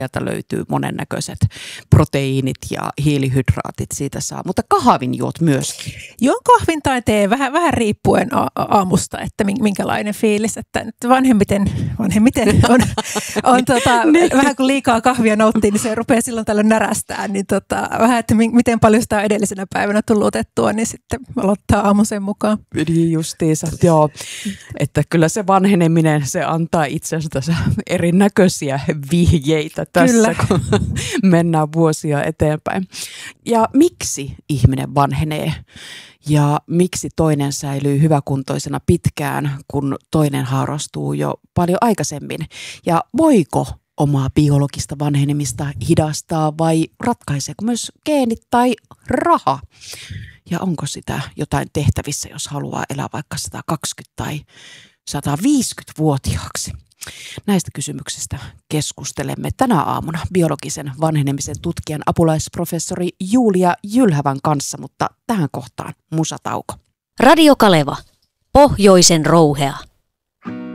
Sieltä löytyy monennäköiset proteiinit ja hiilihydraatit siitä saa, mutta kahvin juot myöskin. Juon kahvin tai tee vähän riippuen aamusta, että minkälainen fiilis, että vanhemmiten on vähän kun liikaa kahvia nauttii, niin se rupeaa silloin tällöin närästää, niin vähän, että miten paljon sitä on edellisenä päivänä tullut otettua, niin sitten aloittaa aamu sen mukaan. Niin justiinsa, joo, että kyllä se vanheneminen, se antaa itse asiassa erinäköisiä vihjeitä tässä, kyllä, kun mennään vuosia eteenpäin. Ja miksi ihminen vanhenee ja miksi toinen säilyy hyväkuntoisena pitkään, kun toinen haurastuu jo paljon aikaisemmin? Ja voiko omaa biologista vanhenemista hidastaa vai ratkaiseeko myös geenit tai raha? Ja onko sitä jotain tehtävissä, jos haluaa elää vaikka 120 tai 150-vuotiaaksi? Näistä kysymyksistä keskustelemme tänä aamuna biologisen vanhenemisen tutkijan apulaisprofessori Julia Jylhävän kanssa, mutta tähän kohtaan musatauko. Radio Kaleva, pohjoisen rouhea.